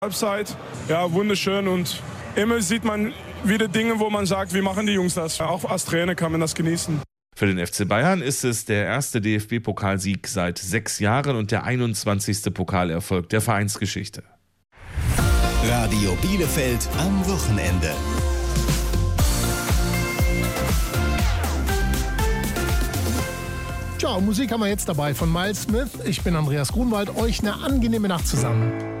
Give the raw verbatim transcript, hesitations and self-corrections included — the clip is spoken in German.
Halbzeit, ja, wunderschön und immer sieht man wieder Dinge, wo man sagt, wie machen die Jungs das? Auch als Trainer kann man das genießen. Für den F C Bayern ist es der erste D F B-Pokalsieg seit sechs Jahren und der einundzwanzigste Pokalerfolg der Vereinsgeschichte. Radio Bielefeld am Wochenende. Tja, Musik haben wir jetzt dabei von Miles Smith. Ich bin Andreas Grunwald. Euch eine angenehme Nacht zusammen.